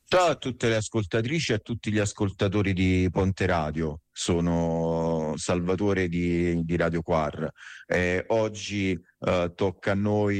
Ciao a tutte le ascoltatrici e a tutti gli ascoltatori di Ponte Radio, sono Salvatore di Radio Quar. Oggi tocca a noi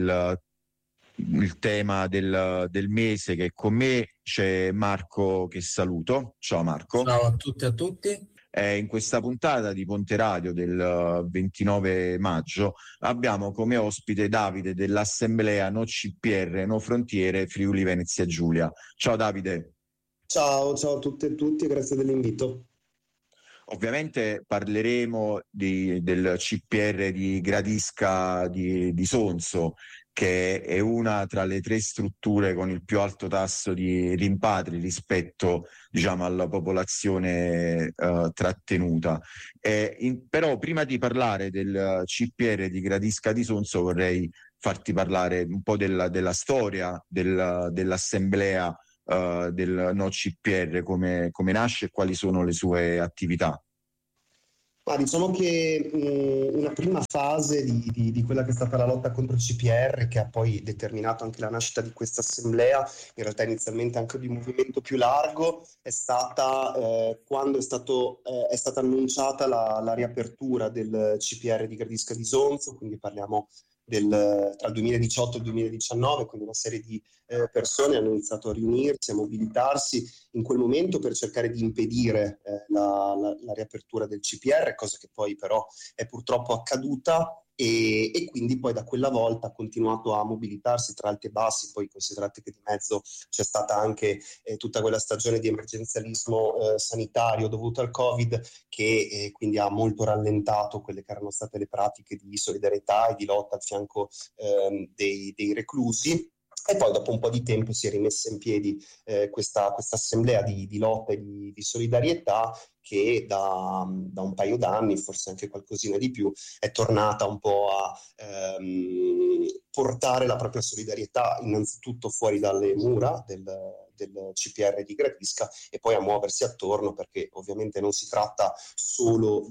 il tema del mese, che con me c'è Marco, che saluto. Ciao Marco. Ciao a tutti e a tutti. In questa puntata di Ponte Radio del 29 maggio abbiamo come ospite Davide dell'Assemblea No CPR, No Frontiere Friuli Venezia Giulia. Ciao Davide. Ciao a tutte e tutti e grazie dell'invito. Ovviamente parleremo del CPR di Gradisca di Sonso, che è una tra le tre strutture con il più alto tasso di rimpatri rispetto, diciamo, alla popolazione trattenuta. Però prima di parlare del CPR di Gradisca di Sonso vorrei farti parlare un po' della storia dell'assemblea del No CPR, come nasce e quali sono le sue attività. Ma diciamo che una prima fase di quella che è stata la lotta contro il CPR, che ha poi determinato anche la nascita di questa assemblea, in realtà inizialmente anche di un movimento più largo, è stata quando è stata annunciata la riapertura del CPR di Gradisca di Sonso, quindi parliamo tra il 2018 e il 2019, quindi una serie di persone hanno iniziato a riunirsi, a mobilitarsi in quel momento per cercare di impedire la riapertura del CPR, cosa che poi però è purtroppo accaduta, e quindi poi da quella volta ha continuato a mobilitarsi tra alti e bassi. Poi considerate che di mezzo c'è stata anche tutta quella stagione di emergenzialismo sanitario dovuto al Covid, che quindi ha molto rallentato quelle che erano state le pratiche di solidarietà e di lotta al fianco dei reclusi. E poi dopo un po' di tempo si è rimessa in piedi questa assemblea di lotta e di solidarietà, che da un paio d'anni, forse anche qualcosina di più, è tornata un po' a portare la propria solidarietà innanzitutto fuori dalle mura del CPR di Gradisca, e poi a muoversi attorno, perché ovviamente non si tratta solo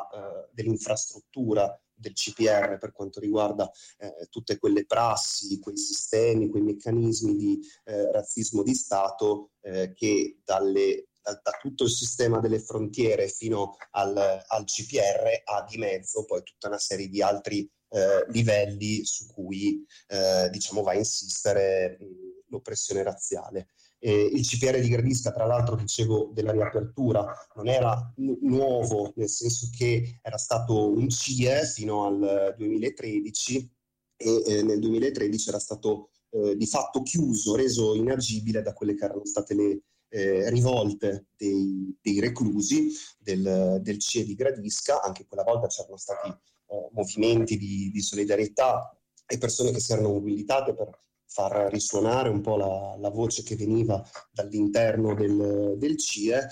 dell'infrastruttura del CPR per quanto riguarda tutte quelle prassi, quei sistemi, quei meccanismi di razzismo di Stato che da tutto il sistema delle frontiere fino al CPR ha di mezzo poi tutta una serie di altri livelli su cui diciamo va a insistere l'oppressione razziale. Il CPR di Gradisca, tra l'altro, dicevo della riapertura, non era nuovo, nel senso che era stato un CIE fino al 2013, e nel 2013 era stato di fatto chiuso, reso inagibile da quelle che erano state le rivolte dei reclusi del CIE di Gradisca. Anche quella volta c'erano stati movimenti di solidarietà e persone che si erano mobilitate per far risuonare un po' la voce che veniva dall'interno del CIE,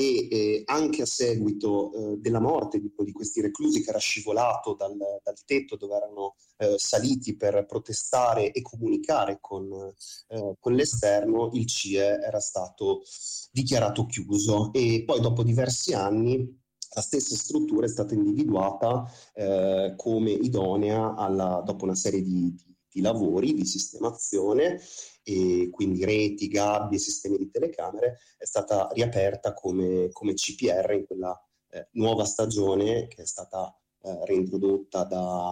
e anche a seguito della morte di questi reclusi, che era scivolato dal tetto dove erano saliti per protestare e comunicare con l'esterno, il CIE era stato dichiarato chiuso. E poi dopo diversi anni la stessa struttura è stata individuata come idonea dopo una serie di lavori di sistemazione, e quindi reti, gabbie, sistemi di telecamere, è stata riaperta come CPR in quella nuova stagione, che è stata reintrodotta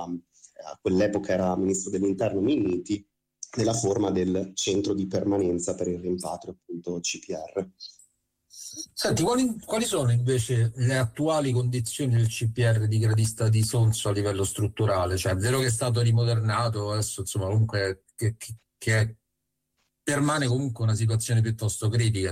a quell'epoca era ministro dell'interno Minniti, nella forma del centro di permanenza per il rimpatrio, appunto CPR. Senti, quali sono invece le attuali condizioni del CPR di Gradisca di Sonso a livello strutturale? Cioè, è vero che è stato rimodernato, adesso insomma comunque che permane comunque una situazione piuttosto critica.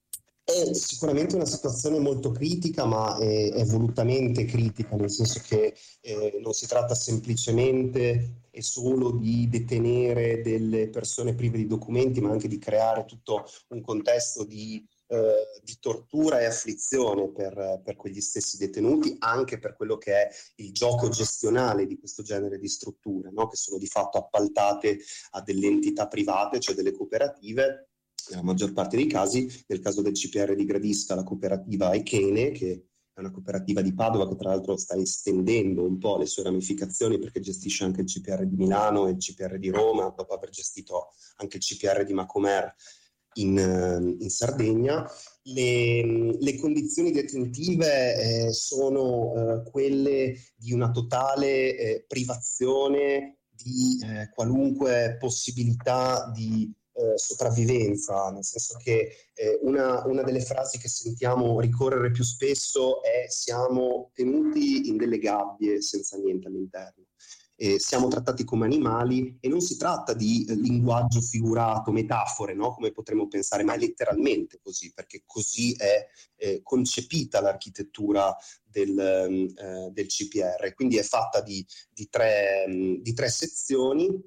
È sicuramente una situazione molto critica, ma è volutamente critica, nel senso che non si tratta semplicemente e solo di detenere delle persone prive di documenti, ma anche di creare tutto un contesto di tortura e afflizione per quegli stessi detenuti, anche per quello che è il gioco gestionale di questo genere di strutture, no? Che sono di fatto appaltate a delle entità private, cioè delle cooperative. Nella maggior parte dei casi, nel caso del CPR di Gradisca, la cooperativa Echene, che è una cooperativa di Padova che tra l'altro sta estendendo un po' le sue ramificazioni, perché gestisce anche il CPR di Milano e il CPR di Roma, dopo aver gestito anche il CPR di Macomer. in Sardegna. Le condizioni detentive sono quelle di una totale privazione di qualunque possibilità di sopravvivenza, nel senso che una delle frasi che sentiamo ricorrere più spesso è: siamo tenuti in delle gabbie senza niente all'interno. Siamo trattati come animali, e non si tratta di linguaggio figurato, metafore, no? Come potremmo pensare, ma è letteralmente così, perché così è concepita l'architettura del CPR. Quindi è fatta di tre sezioni.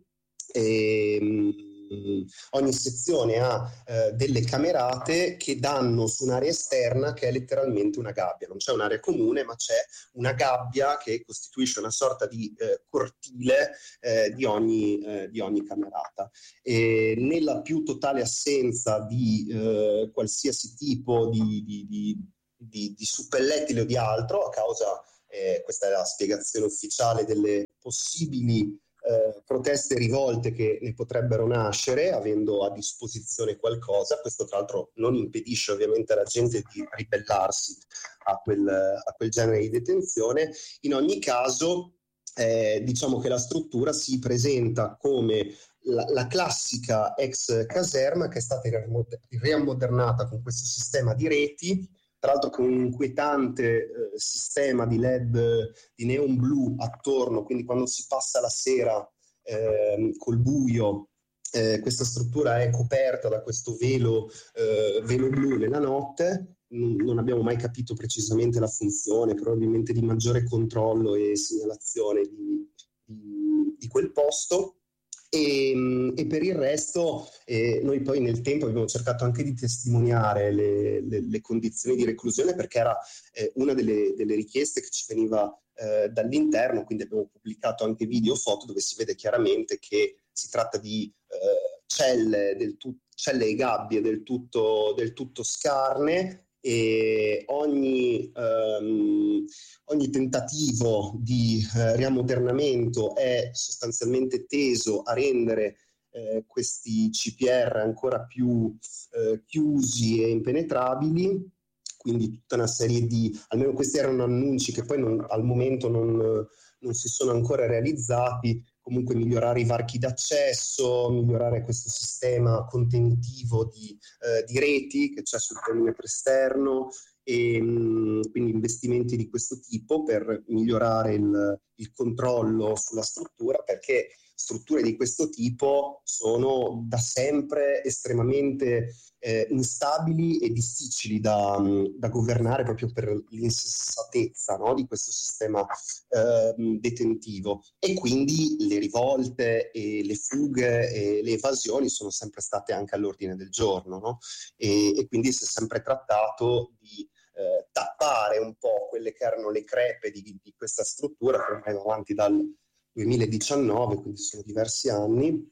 Ogni sezione ha delle camerate che danno su un'area esterna che è letteralmente una gabbia. Non c'è un'area comune, ma c'è una gabbia che costituisce una sorta di cortile di ogni camerata. Nella più totale assenza di qualsiasi tipo di suppellettile o di altro, a causa, questa è la spiegazione ufficiale, delle possibili proteste e rivolte che ne potrebbero nascere avendo a disposizione qualcosa. Questo tra l'altro non impedisce ovviamente alla gente di ribellarsi a quel genere di detenzione. In ogni caso diciamo che la struttura si presenta come la classica ex caserma, che è stata riammodernata con questo sistema di reti, tra l'altro con un inquietante sistema di LED di neon blu attorno, quindi quando si passa la sera col buio, questa struttura è coperta da questo velo blu nella notte. Non abbiamo mai capito precisamente la funzione, probabilmente di maggiore controllo e segnalazione di quel posto. E per il resto noi poi nel tempo abbiamo cercato anche di testimoniare le condizioni di reclusione, perché era una delle richieste che ci veniva dall'interno, quindi abbiamo pubblicato anche video, foto, dove si vede chiaramente che si tratta di celle e gabbie del tutto scarne, e ogni tentativo di riammodernamento è sostanzialmente teso a rendere questi CPR ancora più chiusi e impenetrabili. Quindi tutta una serie almeno questi erano annunci che poi al momento non si sono ancora realizzati. Comunque migliorare i varchi d'accesso, migliorare questo sistema contenitivo di reti che c'è sul perimetro esterno, e quindi investimenti di questo tipo per migliorare il controllo sulla struttura, perché strutture di questo tipo sono da sempre estremamente instabili e difficili da governare, proprio per l'insensatezza, no, di questo sistema detentivo. E quindi le rivolte e le fughe e le evasioni sono sempre state anche all'ordine del giorno, no? E quindi si è sempre trattato di tappare un po' quelle che erano le crepe di questa struttura, che ormai va avanti dal 2019, quindi sono diversi anni,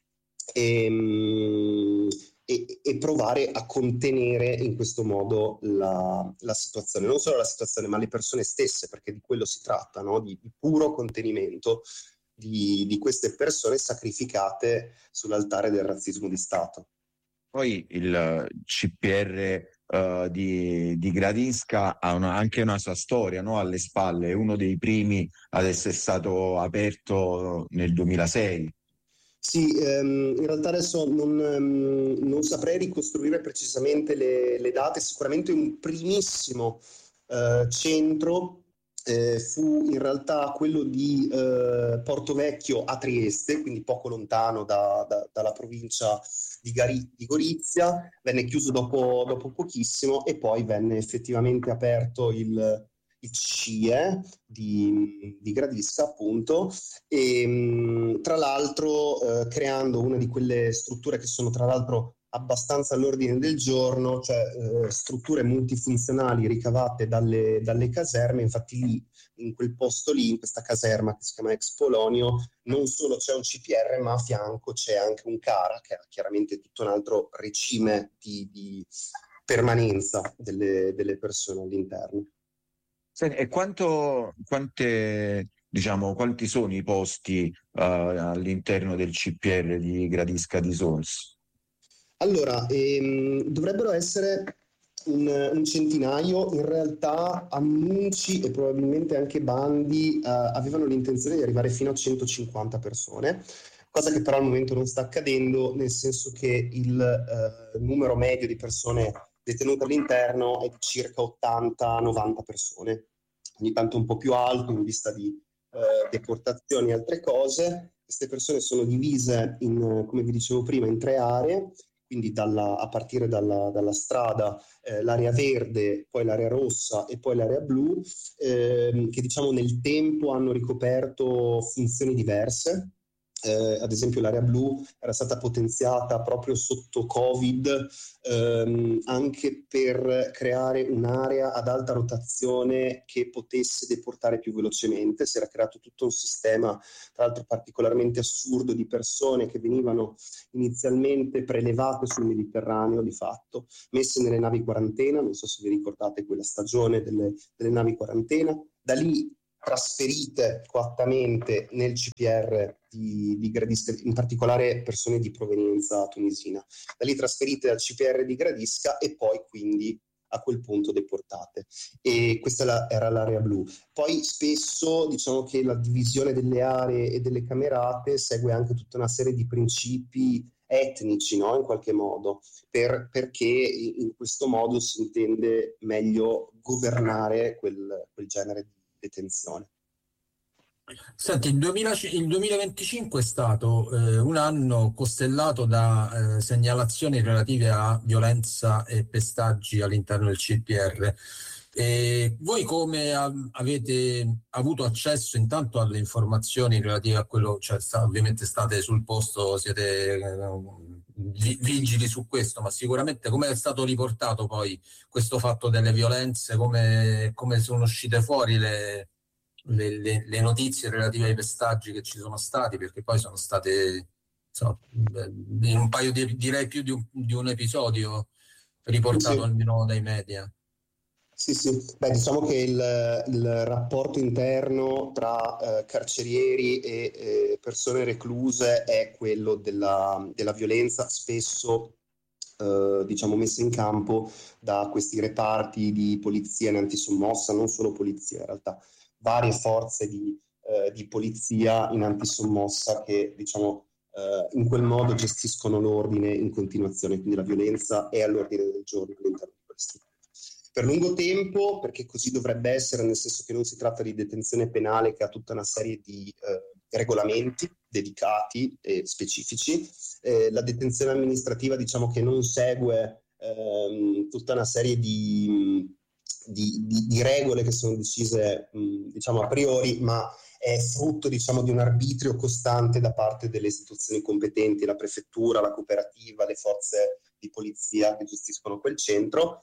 e provare a contenere in questo modo la situazione, non solo la situazione ma le persone stesse, perché di quello si tratta, no? Di puro contenimento di queste persone sacrificate sull'altare del razzismo di Stato. Poi il CPR di Gradisca ha anche una sua storia, no? Alle spalle, è uno dei primi ad essere stato aperto nel 2006. Sì, in realtà adesso non saprei ricostruire precisamente le date. Sicuramente un primissimo centro fu in realtà quello di Porto Vecchio a Trieste, quindi poco lontano dalla provincia di Gorizia. Venne chiuso dopo pochissimo, e poi venne effettivamente aperto il CIE di Gradisca, appunto, e tra l'altro creando una di quelle strutture che sono tra l'altro abbastanza all'ordine del giorno, cioè strutture multifunzionali ricavate dalle caserme. Infatti lì, in quel posto lì, in questa caserma che si chiama Ex Polonio, non solo c'è un CPR, ma a fianco c'è anche un CARA, che ha chiaramente tutto un altro regime di permanenza delle persone all'interno. E quanti sono i posti all'interno del CPR di Gradisca di Sons? Allora, dovrebbero essere un centinaio. In realtà annunci e probabilmente anche bandi avevano l'intenzione di arrivare fino a 150 persone, cosa che però al momento non sta accadendo, nel senso che il numero medio di persone detenute all'interno è di circa 80-90 persone, ogni tanto un po' più alto in vista di deportazioni e altre cose. Queste persone sono divise come vi dicevo prima, in 3 aree, quindi a partire dalla strada, l'area verde, poi l'area rossa e poi l'area blu, che diciamo nel tempo hanno ricoperto funzioni diverse. Ad esempio l'area blu era stata potenziata proprio sotto Covid, anche per creare un'area ad alta rotazione che potesse deportare più velocemente. Si era creato tutto un sistema, tra l'altro particolarmente assurdo, di persone che venivano inizialmente prelevate sul Mediterraneo, di fatto, messe nelle navi quarantena. Non so se vi ricordate quella stagione delle navi quarantena. Da lì trasferite coattamente nel CPR di Gradisca, in particolare persone di provenienza tunisina, da lì trasferite al CPR di Gradisca e poi quindi a quel punto deportate. E questa era l'area blu. Poi spesso diciamo che la divisione delle aree e delle camerate segue anche tutta una serie di principi etnici, no? In qualche modo, perché in questo modo si intende meglio governare quel genere di detenzione. Senti, il 2025 è stato un anno costellato da segnalazioni relative a violenza e pestaggi all'interno del CPR. E voi come avete avuto accesso intanto alle informazioni relative a quello, cioè ovviamente state sul posto, siete vigili su questo, ma sicuramente come è stato riportato poi questo fatto delle violenze, come sono uscite fuori le notizie relative ai pestaggi che ci sono stati, perché poi sono state in un paio direi più di un episodio riportato almeno dai media. Sì, sì. Beh, diciamo che il rapporto interno tra carcerieri e persone recluse è quello della violenza, spesso diciamo messa in campo da questi reparti di polizia in antisommossa, non solo polizia in realtà, varie forze di polizia in antisommossa che diciamo in quel modo gestiscono l'ordine in continuazione, quindi la violenza è all'ordine del giorno all'interno di questi. Per lungo tempo, perché così dovrebbe essere, nel senso che non si tratta di detenzione penale che ha tutta una serie di regolamenti dedicati e specifici. La detenzione amministrativa diciamo che non segue tutta una serie di regole che sono decise diciamo a priori, ma è frutto diciamo di un arbitrio costante da parte delle istituzioni competenti, la prefettura, la cooperativa, le forze di polizia che gestiscono quel centro,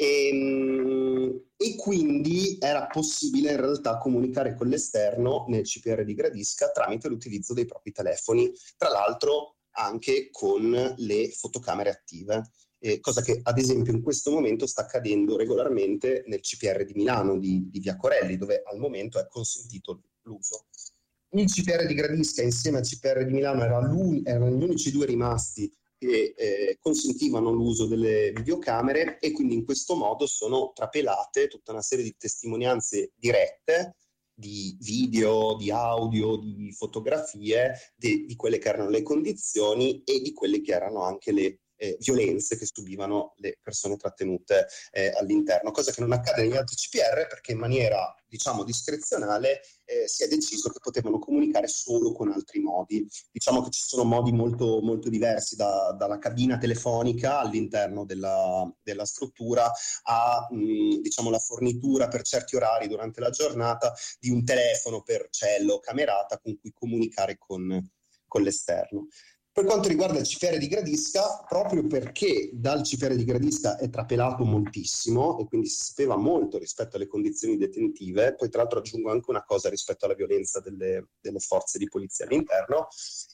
e quindi era possibile in realtà comunicare con l'esterno nel CPR di Gradisca tramite l'utilizzo dei propri telefoni, tra l'altro anche con le fotocamere attive. Cosa che ad esempio in questo momento sta accadendo regolarmente nel CPR di Milano di Via Corelli, dove al momento è consentito l'uso. Il CPR di Gradisca insieme al CPR di Milano erano gli unici due rimasti che consentivano l'uso delle videocamere, e quindi in questo modo sono trapelate tutta una serie di testimonianze dirette di video, di audio, di fotografie di quelle che erano le condizioni e di quelle che erano anche le violenze che subivano le persone trattenute all'interno, cosa che non accade negli altri CPR perché in maniera diciamo discrezionale si è deciso che potevano comunicare solo con altri modi. Diciamo che ci sono modi molto, molto diversi, dalla cabina telefonica all'interno della struttura a diciamo la fornitura per certi orari durante la giornata di un telefono per cello o camerata con cui comunicare con l'esterno. Per quanto riguarda il CPR di Gradisca, proprio perché dal CPR di Gradisca è trapelato moltissimo e quindi si sapeva molto rispetto alle condizioni detentive, poi tra l'altro aggiungo anche una cosa rispetto alla violenza delle forze di polizia all'interno,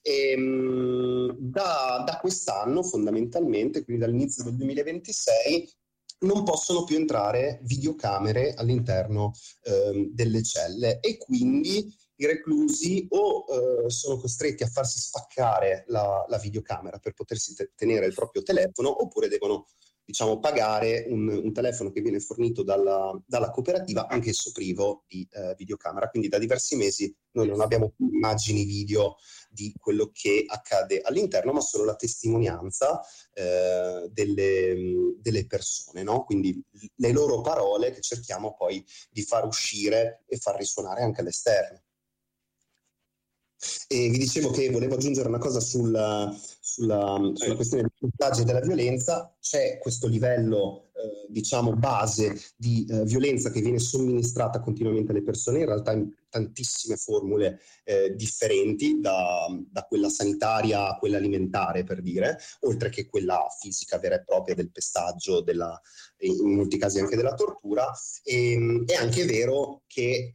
da quest'anno fondamentalmente, quindi dall'inizio del 2026, non possono più entrare videocamere all'interno delle celle, e quindi i reclusi o sono costretti a farsi spaccare la videocamera per potersi tenere il proprio telefono, oppure devono, diciamo, pagare un telefono che viene fornito dalla cooperativa, anch'esso privo di videocamera. Quindi da diversi mesi noi non abbiamo più immagini video di quello che accade all'interno, ma solo la testimonianza delle persone, no? Quindi le loro parole che cerchiamo poi di far uscire e far risuonare anche all'esterno. E vi dicevo che volevo aggiungere una cosa sulla questione del montaggio e della violenza. C'è questo livello, diciamo, base di violenza che viene somministrata continuamente alle persone, in realtà in tantissime formule differenti, da quella sanitaria a quella alimentare, per dire, oltre che quella fisica vera e propria del pestaggio, in molti casi anche della tortura. È anche vero che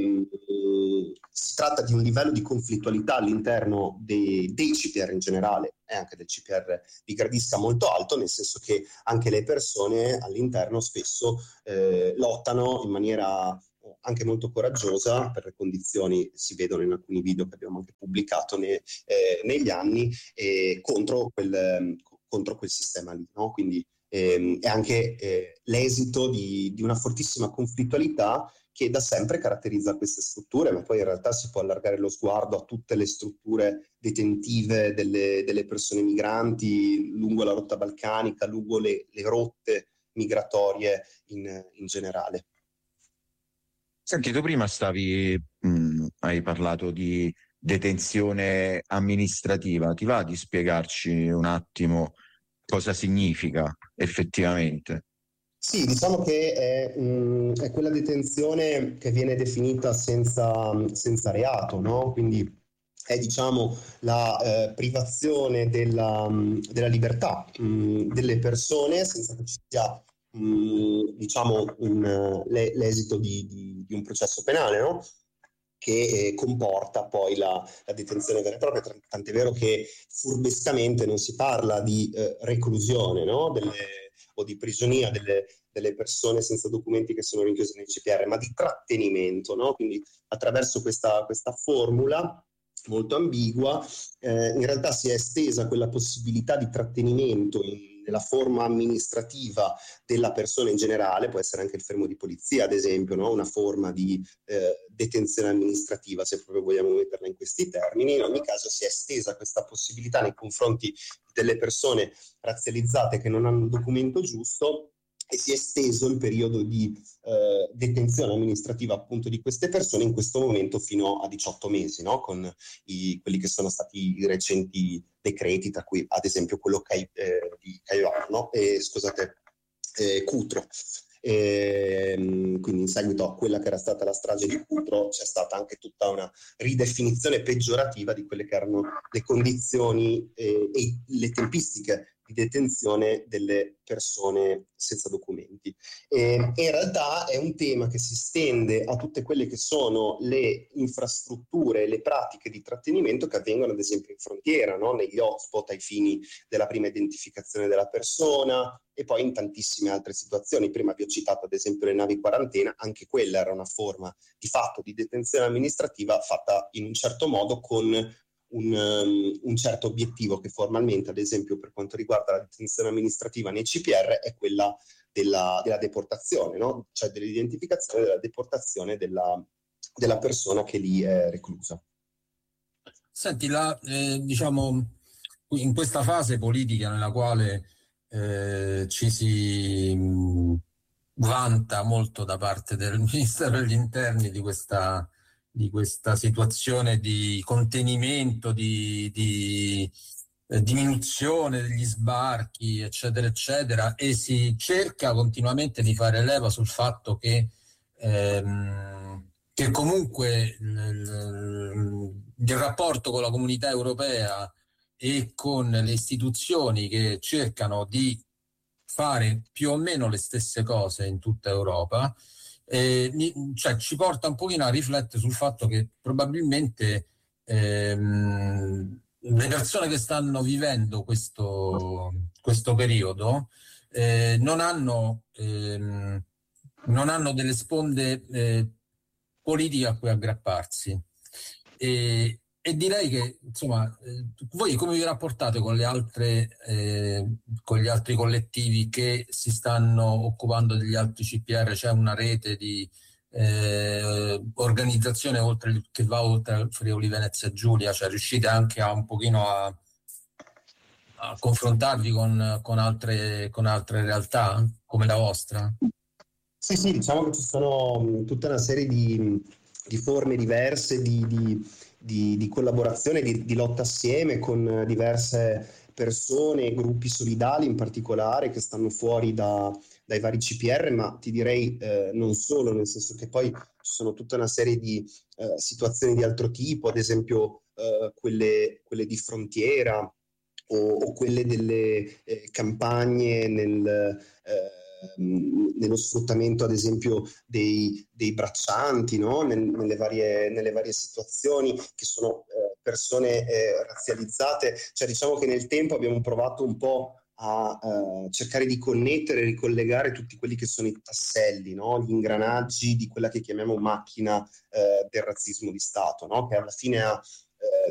si tratta di un livello di conflittualità all'interno dei CPR in generale e anche del CPR di Gradisca molto alto, nel senso che anche le persone all'interno spesso lottano in maniera anche molto coraggiosa, per le condizioni si vedono in alcuni video che abbiamo anche pubblicato negli anni, contro quel sistema lì, no? Quindi è anche l'esito di una fortissima conflittualità che da sempre caratterizza queste strutture, ma poi in realtà si può allargare lo sguardo a tutte le strutture detentive delle persone migranti lungo la rotta balcanica, lungo le rotte migratorie in generale. Senti, tu prima hai parlato di detenzione amministrativa, ti va di spiegarci un attimo cosa significa effettivamente? Sì, diciamo che è quella detenzione che viene definita senza reato, no? Quindi è, diciamo, la privazione della libertà delle persone senza che ci sia diciamo l'esito di un processo penale, no? Che comporta poi la detenzione vera e propria, tant'è vero che furbescamente non si parla di reclusione, no? O di prigionia delle persone senza documenti che sono rinchiuse nei CPR, ma di trattenimento, no? Quindi attraverso questa formula molto ambigua, in realtà si è estesa quella possibilità di trattenimento nella forma amministrativa della persona in generale, può essere anche il fermo di polizia, ad esempio, no? Una forma di detenzione amministrativa, se proprio vogliamo metterla in questi termini. In ogni caso si è estesa questa possibilità nei confronti delle persone razzializzate che non hanno il documento giusto, e si è esteso il periodo di detenzione amministrativa appunto di queste persone in questo momento fino a 18 mesi, no? Con quelli che sono stati i recenti decreti, tra cui ad esempio quello di Caivano, no? Cutro. Quindi in seguito a quella che era stata la strage di Cutro c'è stata anche tutta una ridefinizione peggiorativa di quelle che erano le condizioni e le tempistiche di detenzione delle persone senza documenti. E in realtà è un tema che si estende a tutte quelle che sono le infrastrutture, le pratiche di trattenimento che avvengono ad esempio in frontiera, no? Negli hotspot ai fini della prima identificazione della persona, e poi in tantissime altre situazioni. Prima vi ho citato ad esempio le navi quarantena, anche quella era una forma di fatto di detenzione amministrativa fatta in un certo modo con un certo obiettivo, che formalmente, ad esempio per quanto riguarda la detenzione amministrativa nei CPR, è quella della deportazione, no? Cioè dell'identificazione, della deportazione della persona che lì è reclusa. Senti, diciamo, in questa fase politica nella quale ci si vanta molto da parte del Ministero degli Interni di questa situazione di contenimento, di diminuzione degli sbarchi, eccetera, eccetera, e si cerca continuamente di fare leva sul fatto che comunque il rapporto con la comunità europea e con le istituzioni che cercano di fare più o meno le stesse cose in tutta Europa, cioè ci porta un pochino a riflettere sul fatto che probabilmente le persone che stanno vivendo questo periodo non hanno delle sponde politiche a cui aggrapparsi. E direi che insomma, voi come vi rapportate con con gli altri collettivi che si stanno occupando degli altri CPR? C'è una rete di organizzazione che va oltre al Friuli Venezia Giulia, cioè riuscite anche a un pochino a confrontarvi con altre realtà come la vostra? Sì, diciamo che ci sono tutta una serie di forme diverse di collaborazione, di lotta assieme con diverse persone, gruppi solidali in particolare che stanno fuori dai vari CPR, ma ti direi non solo, nel senso che poi ci sono tutta una serie di situazioni di altro tipo, ad esempio quelle di frontiera o quelle delle campagne nello sfruttamento, ad esempio, dei braccianti, no? Nelle varie situazioni che sono persone razzializzate. Cioè, diciamo che nel tempo abbiamo provato un po' a cercare di connettere, ricollegare tutti quelli che sono i tasselli, no? Gli ingranaggi di quella che chiamiamo macchina del razzismo di Stato, no? Che alla fine ha